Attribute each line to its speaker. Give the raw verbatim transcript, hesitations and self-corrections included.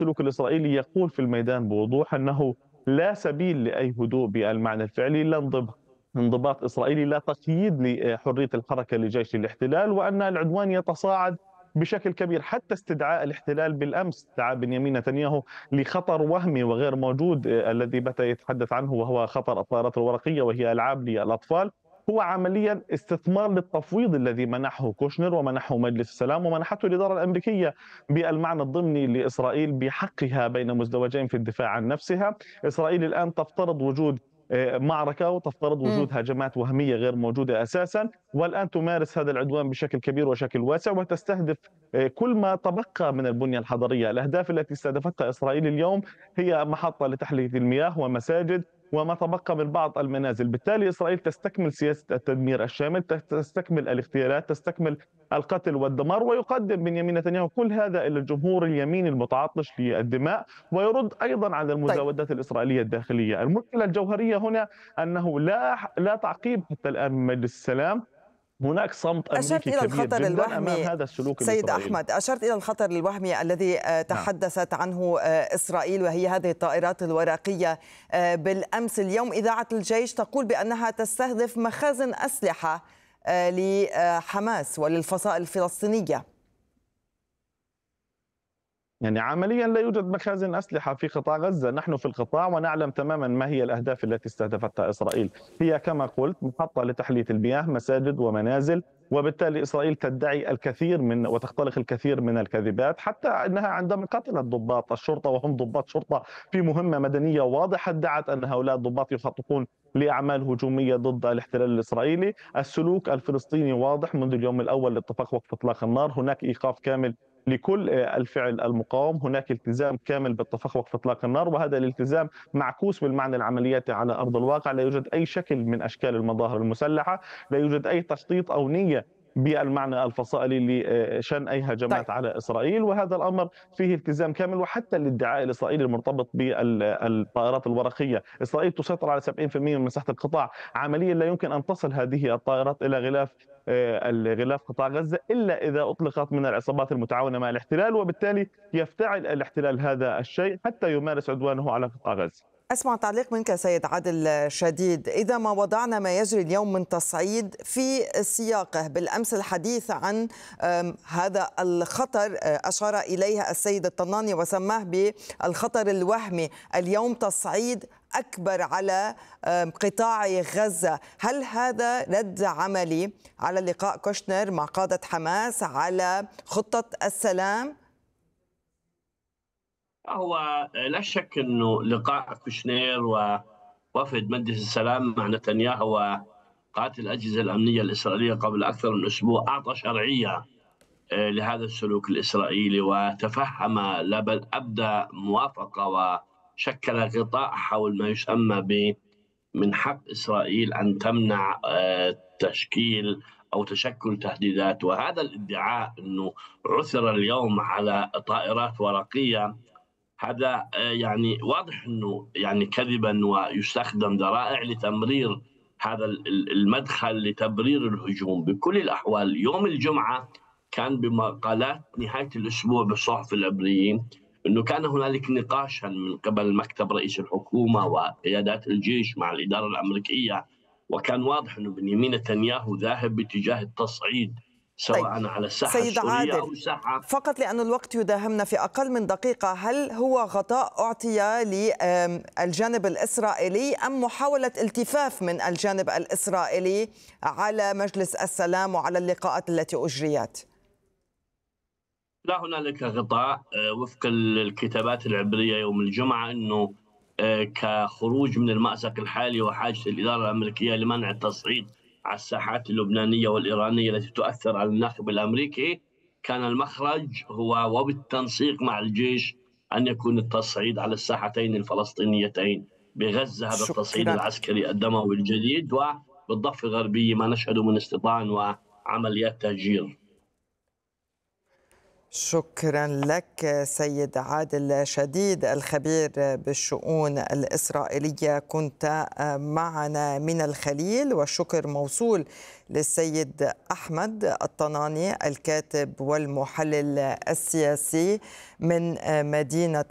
Speaker 1: السلوك الإسرائيلي يقول في الميدان بوضوح أنه لا سبيل لأي هدوء بالمعنى الفعلي، لا انضب- انضباط إسرائيلي، لا تقييد لحرية الحركة لجيش الاحتلال، وأن العدوان يتصاعد بشكل كبير. حتى استدعاء الاحتلال بالأمس، دعا بنيامين نتنياهو لخطر وهمي وغير موجود آه، الذي بات يتحدث عنه، وهو خطر الطائرات الورقية وهي ألعاب للأطفال. هو عمليا استثمار للتفويض الذي منحه كوشنر ومنحه مجلس السلام ومنحته الإدارة الأمريكية بالمعنى الضمني لإسرائيل بحقها بين مزدوجين في الدفاع عن نفسها. إسرائيل الآن تفترض وجود آه، معركة، وتفترض
Speaker 2: مم.
Speaker 1: وجود هجمات وهمية غير موجودة أساسا، والآن تمارس هذا العدوان بشكل كبير وشكل واسع، وتستهدف آه، كل ما تبقى من البنية الحضرية. الأهداف التي استهدفتها إسرائيل اليوم هي محطة لتحلية المياه ومساجد وما تبقى من بعض المنازل. بالتالي إسرائيل تستكمل سياسة التدمير الشامل، تستكمل الاغتيالات، تستكمل القتل والدمار، ويقدم بنيامين نتنياهو كل هذا إلى الجمهور اليميني المتعطش للدماء، ويرد أيضا على
Speaker 2: طيب،
Speaker 1: المزاودات الإسرائيلية الداخلية. المشكلة الجوهرية هنا أنه لا لا تعقيب حتى الآن من مجلس السلام. هناك صمت
Speaker 2: أشرت
Speaker 1: أمريكي
Speaker 2: إلى
Speaker 1: كبير
Speaker 2: الخطر
Speaker 1: جدا أمام
Speaker 2: الوهمي
Speaker 1: هذا السلوك
Speaker 2: سيد
Speaker 1: الإسرائيلي.
Speaker 2: أحمد، أشرت إلى الخطر الوهمي الذي آه،
Speaker 1: نعم.
Speaker 2: تحدثت عنه آه، إسرائيل، وهي هذه الطائرات الورقية. آه، بالأمس اليوم إذاعة الجيش تقول بأنها تستهدف مخازن أسلحة آه، لحماس وللفصائل الفلسطينية.
Speaker 1: يعني عمليا لا يوجد مخازن أسلحة في قطاع غزة. نحن في القطاع ونعلم تماما ما هي الأهداف التي استهدفتها إسرائيل. هي كما قلت محطة لتحلية المياه، مساجد ومنازل. وبالتالي إسرائيل تدعي الكثير من وتختلق الكثير من الكذبات، حتى أنها عندما قتلت ضباط الشرطة وهم ضباط شرطة في مهمة مدنية واضحة، ادعت أن هؤلاء الضباط يخططون لأعمال هجومية ضد الاحتلال الإسرائيلي. السلوك الفلسطيني واضح منذ اليوم الأول لاتفاق وقف إطلاق النار. هناك إيقاف كامل لكل الفعل المقاوم، هناك التزام كامل باتفاق وقف اطلاق النار، وهذا الالتزام معكوس بالمعنى العملياتي على ارض الواقع. لا يوجد اي شكل من اشكال المظاهر المسلحه، لا يوجد اي تخطيط او نيه بالمعنى الفصائلي لشن اي
Speaker 2: طيب،
Speaker 1: هجمات على اسرائيل، وهذا الامر فيه التزام كامل. وحتى الادعاء الاسرائيلي المرتبط بالطائرات الورقيه، اسرائيل تسيطر على سبعين بالمئة من مساحه القطاع. عمليا لا يمكن ان تصل هذه الطائرات الى غلاف آه، الغلاف قطاع غزة إلا إذا أطلقت من العصابات المتعاونة مع الاحتلال، وبالتالي يفتعل الاحتلال هذا الشيء حتى يمارس عدوانه على قطاع غزة.
Speaker 2: أسمع تعليق منك سيد عادل شديد. إذا ما وضعنا ما يجري اليوم من تصعيد في سياقه، بالأمس الحديث عن آم، هذا الخطر آه، أشار إليها السيد الطناني وسماه بالخطر الوهمي. اليوم تصعيد أكبر على آم، قطاع غزة. هل هذا رد عملي على لقاء كوشنر مع قادة حماس على خطة السلام؟
Speaker 3: هو لا شك انه لقاء كوشنير ووفد مجلس السلام مع نتنياهو وقادة الاجهزه الامنيه الاسرائيليه قبل اكثر من اسبوع اعطى شرعيه آه، لهذا السلوك الاسرائيلي، وتفهم لا بل ابدى موافقه وشكل غطاء حول ما يسمى ب من حق اسرائيل ان تمنع آه، تشكيل او تشكل تهديدات. وهذا الادعاء انه عثر اليوم على طائرات ورقيه، هذا آه، يعني واضح انه يعني كذبا، ويستخدم ذرائع لتمرير هذا المدخل لتبرير الهجوم. بكل الاحوال يوم الجمعه كان بمقالات نهايه الاسبوع بالصحف العبريه انه كان هنالك نقاشا من قبل مكتب رئيس الحكومه وقيادات الجيش مع الاداره الامريكيه، وكان واضح انه بنيامين نتنياهو ذاهب باتجاه التصعيد
Speaker 2: طيب
Speaker 3: سواء على الساحه
Speaker 2: سيد
Speaker 3: السوريه او
Speaker 2: عادل،
Speaker 3: الساحه.
Speaker 2: فقط لأن الوقت يداهمنا في أقل من دقيقة، هل هو غطاء أعطي للجانب الإسرائيلي أم محاولة التفاف من الجانب الإسرائيلي على مجلس السلام وعلى اللقاءات التي أجريت؟
Speaker 3: لا، هنالك غطاء آه، وفق الكتابات العبرية يوم الجمعة أنه آه، كخروج من المأزق الحالي وحاجة الإدارة الأمريكية لمنع التصعيد على الساحات اللبنانية والإيرانية التي تؤثر على الناخب الأمريكي، كان المخرج هو وبالتنسيق مع الجيش أن يكون التصعيد على الساحتين الفلسطينيتين بغزة، هذا التصعيد
Speaker 2: شكرا.
Speaker 3: العسكري الدموي الجديد، وبالضفة الغربية ما نشهده من استيطان وعمليات تهجير.
Speaker 2: شكرا لك سيد عادل شديد، الخبير بالشؤون الإسرائيلية، كنت معنا من الخليل. والشكر موصول للسيد أحمد الطناني، الكاتب والمحلل السياسي من مدينة